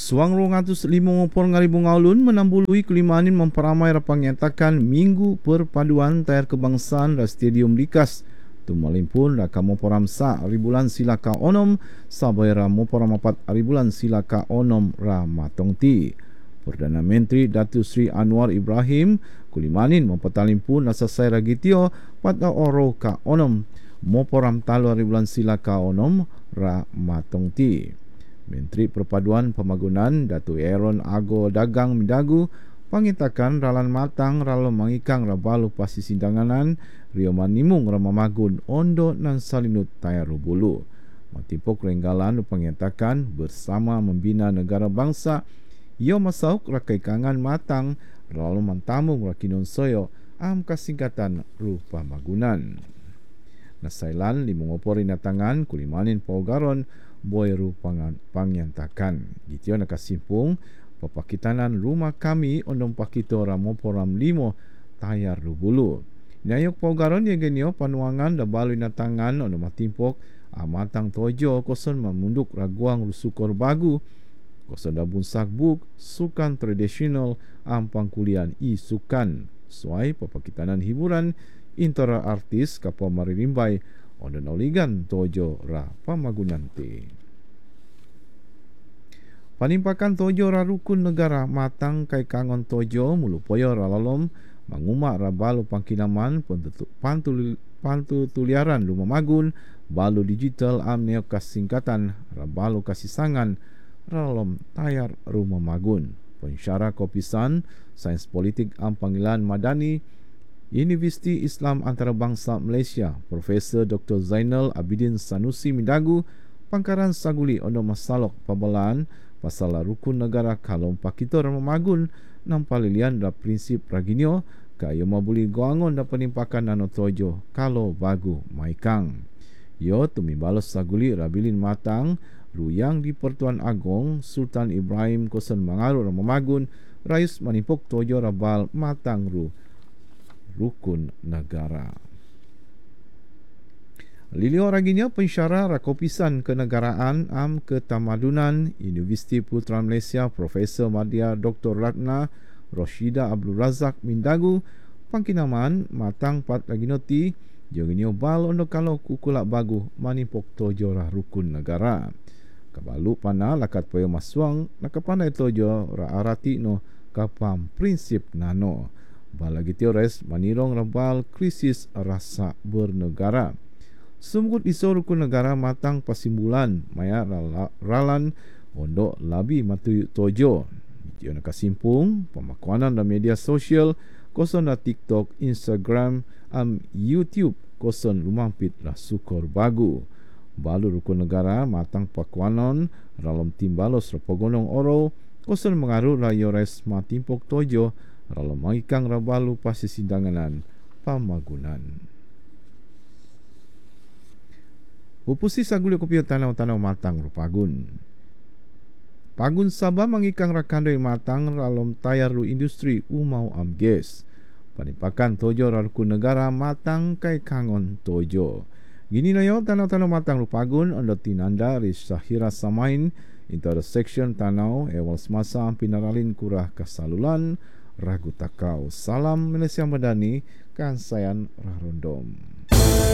Suang 250 ngaulun menambului kelimanin memperamai rapang nyatakan Minggu Perpaduan Tayar Kebangsaan dan Stadium Likas. Tumalimpun raka moporam sa ribulan silaka onom sabayra moporam 4 ribulan silaka onom ra matongti. Perdana Menteri Datuk Seri Anwar Ibrahim kulimanin mempetalimpun nasasai ragitio pada oro ka onom moporam 3 ribulan silaka onom ra matongti. Menteri Perpaduan Pemagunan Datuk Aaron Ago Dagang Mindagu pangitakan ralan matang ralo mangikang rabalu pasi sindanganan rio manimung ramamagun ondo nan salinut tayaru bulu. Matipok renggalan pangitakan bersama membina negara bangsa ia masauk rakai kangan matang ralo mantamung rakinon soyo am kasingkatan rupa magunan. Nasailan limungopori natangan kulimanin paugaron boy rupangan pangyantakan. Gitio nakasimpung papakitanan rumah kami ondong pakito ramoporam 5 tayar rubulu. Nyayok paugaron yang genio panuangan da balui natangan ondong matimpok amatang tojo koson memunduk raguang rusukor bagu koson da bunsak buk sukan tradisional ampang kulian i sukan suai papakitanan hiburan intara artis kapal maririmbai ondon oligan tojo ra pamagunante. Panimpakan tojo ra rukun negara matang kai kangon tojo mulu poyo ra lalom mangumak ra balu pangkinaman pantu tuliaran rumah magun balu digital am neo kasingkatan ra balu kasisangan ra lalom tayar rumah magun. Pensyarah Kopisan Sains Politik am Panggilan Madani Universiti Islam Antarabangsa Malaysia Profesor Dr. Zainal Abidin Sanusi Mindagu pangkaran saguli ono masalok pabelaan pasal rukun negara kalom pakito ramagun nampalilian da prinsip raginyo kayo mabuli goangon da penimpakan nano tojo kalau bagu maikang. Yo tumibalos saguli rabilin matang ruyang di Pertuan Agong Sultan Ibrahim kosan mangaru ramagun rais manipok tojo rabal matang rukun negara. Lilio raginya pensyarah rakopisan kenegaraan am ketamadunan Universiti Putra Malaysia Profesor Madya Dr. Ratna Roshida Abdul Razak Mindagu pangkinaman matang pat raginoti joginio bal ondo kalau kukulak bagu manipok tojo rah rukun negara. Kabalu pana lakat poyo maswang nakapandai tojo ra arati no kapam prinsip nano. Balagi teores manirong rabal krisis rasa bernegara. Sumgut iso rukun negara matang pasimbulan maya ralan ondo labi matu tojo. Dia nak kasimpung pemakuanan dalam media sosial koson da TikTok, Instagram, YouTube koson lumampit lah sukor bagu. Balu rukun negara matang pakuanon dalam timbalos rapogonong oro koson mengaruh rayores matimpok tojo ralo mangikang rabalu pasi sindanganan pamagunan. Pupusi saguli kopio tanau-tanau matang rupagun. Pagun Sabah mangikang rakandoi matang ralom tayar ru industri umau amges. Panipakan tojo rarku negara matang kai kangon tojo. Gini nayo tanau-tanau matang rupagun ondo tinanda ris sahira samain intersection tanau ewal semasa pinaralin kurah kasalulan ragu takau. Salam Malaysia Madani, Kansayan Rahrondom.